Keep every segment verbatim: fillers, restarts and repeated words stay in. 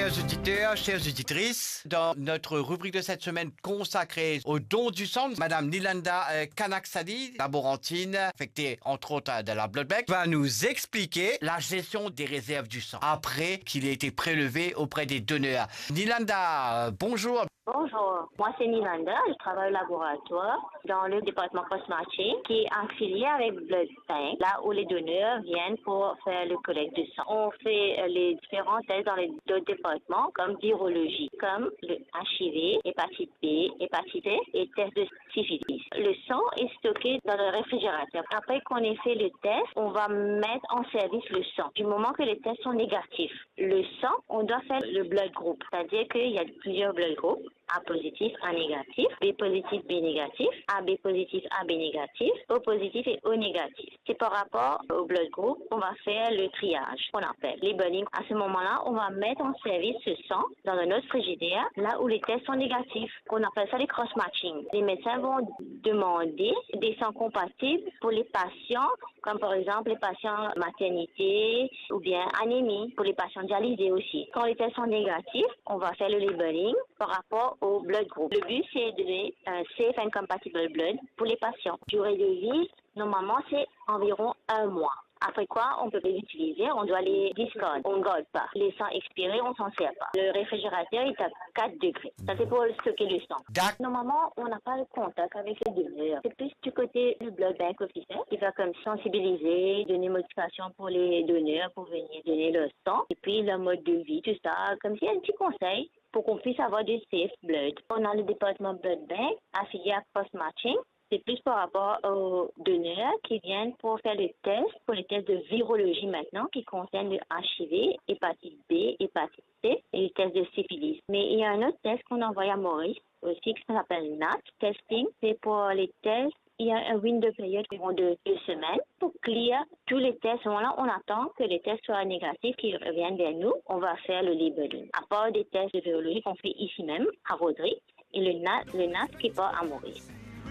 Chers auditeurs, chères auditrices, dans notre rubrique de cette semaine consacrée au don du sang, Madame Nilanda euh, Kanaksadi, laborantine, affectée entre autres de la Blood Bank, va nous expliquer la gestion des réserves du sang après qu'il ait été prélevé auprès des donneurs. Nilanda, euh, bonjour. Bonjour, moi c'est Nilanda, je travaille au laboratoire dans le département post-matching qui est affilié avec Blood Bank, là où les donneurs viennent pour faire le collecte de sang. On fait les différents tests dans les deux départements comme virologie, comme le H I V, hépatite B, hépatite C et test de syphilis. Le sang est stocké dans le réfrigérateur. Après qu'on ait fait le test, on va mettre en service le sang. Du moment que les tests sont négatifs, le sang, on doit faire le blood group, c'est-à-dire qu'il y a plusieurs blood groups. A positif, A négatif, B positif, B négatif, A B positif, A B négatif, O positif et O négatif. C'est par rapport au blood group, on va faire le triage, qu'on appelle labeling. À ce moment-là, on va mettre en service ce sang dans un autre frigidaire, là où les tests sont négatifs. On appelle ça les cross-matching. Les médecins vont demander des sangs compatibles pour les patients, comme par exemple les patients maternité ou bien anémie, pour les patients dialysés aussi. Quand les tests sont négatifs, on va faire le labeling par rapport au blood group. Le but, c'est de donner un safe and compatible blood pour les patients. Durée de vie, normalement, c'est environ un mois. Après quoi, on peut les utiliser, on doit les discard, on ne garde pas. Les sangs expirés, on s'en sert pas. Le réfrigérateur est à quatre degrés. Ça, c'est pour stocker le sang. Normalement, on n'a pas de contact avec les donneurs. C'est plus du côté du blood bank officer qui va comme sensibiliser, donner motivation pour les donneurs pour venir donner leur sang. Et puis, le mode de vie, tout ça, comme s'il y a un petit conseil pour qu'on puisse avoir du safe blood. On a le département blood bank affilié à post-matching. C'est plus par rapport aux donneurs qui viennent pour faire les tests, pour les tests de virologie maintenant, qui concernent le H I V, hépatite B, hépatite C et les tests de syphilis. Mais il y a un autre test qu'on envoie à Maurice aussi, qui s'appelle N A T testing. C'est pour les tests. Il y a un window period de deux semaines pour clear tous les tests. Là, on attend que les tests soient négatifs, qu'ils reviennent vers nous. On va faire le labeling. À part des tests de virologie qu'on fait ici même, à Rodrigue, et le N A T, le N A T qui part à Maurice.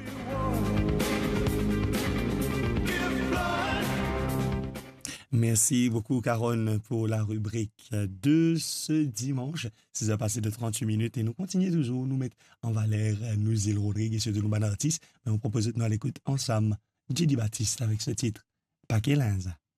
Merci beaucoup, Caron, pour la rubrique de ce dimanche. six heures passées de trente-huit minutes et nous continuons toujours, nous mettre en valeur nous, îles Rodrigue et ceux de nos artistes. Mais on propose de nous à l'écoute ensemble, J D Baptiste avec ce titre, Paquet Linza.